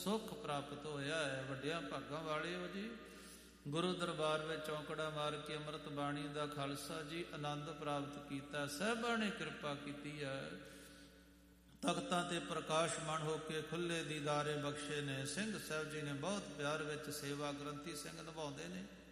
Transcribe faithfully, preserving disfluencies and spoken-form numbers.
ਸੁੱਖ ਪ੍ਰਾਪਤ ਹੋਇਆ ਹੈ। ਵੱਡਿਆਂ ਭਾਗਾਂ ਵਾਲੇ ਹੋ ਜੀ, ਗੁਰੂ ਦਰਬਾਰ ਵਿੱਚ ਚੌਂਕੜਾ ਮਾਰ ਕੇ ਅੰਮ੍ਰਿਤ ਬਾਣੀ ਦਾ ਖਾਲਸਾ ਜੀ ਆਨੰਦ ਪ੍ਰਾਪਤ ਕੀਤਾ। ਸਾਹਿਬਾਂ ਨੇ ਕਿਰਪਾ ਕੀਤੀ ਹੈ, ਤਖਤਾਂ ਤੇ ਪ੍ਰਕਾਸ਼ਮਾਨ ਹੋ ਕੇ ਖੁੱਲੇ ਦੀਦਾਰੇ ਬਖਸ਼ੇ ਨੇ। ਸਿੰਘ ਸਾਹਿਬ ਜੀ ਨੇ ਬਹੁਤ ਪਿਆਰ ਵਿੱਚ ਸੇਵਾ ਗ੍ਰੰਥੀ ਸਿੰਘ ਨਿਭਾਉਂਦੇ ਨੇ।